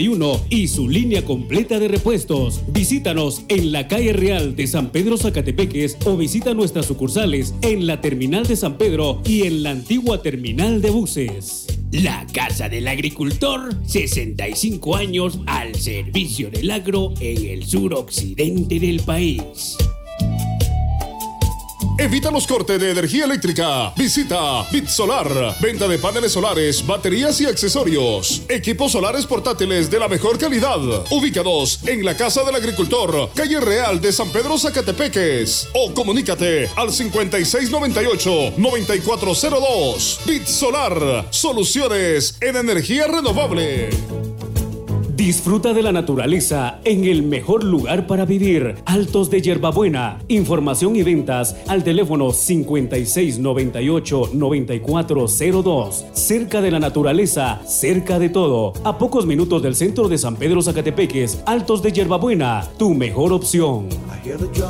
31 y su línea completa de repuestos. Visítanos en la calle Real de San Pedro Zacatepeques o visita nuestras sucursales en la terminal de San Pedro y en la antigua terminal de buses. La Casa del Agricultor, 65 años al servicio del agro en el suroccidente del país. Evita los cortes de energía eléctrica. Visita BitSolar. Venta de paneles solares, baterías y accesorios. Equipos solares portátiles de la mejor calidad. Ubícados en la Casa del Agricultor, calle Real de San Pedro Zacatepeques. O comunícate al 5698-9402. BitSolar. Soluciones en energía renovable. Disfruta de la naturaleza en el mejor lugar para vivir. Altos de Yerbabuena. Información y ventas al teléfono 5698-9402. Cerca de la naturaleza, cerca de todo. A pocos minutos del centro de San Pedro Zacatepeques. Altos de Yerbabuena, tu mejor opción.